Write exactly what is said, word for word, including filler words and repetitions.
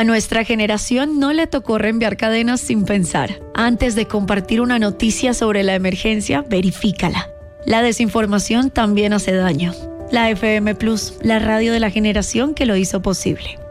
A nuestra generación no le tocó reenviar cadenas sin pensar. Antes de compartir una noticia sobre la emergencia, verifícala. La desinformación también hace daño. La F M Plus, la radio de la generación que lo hizo posible.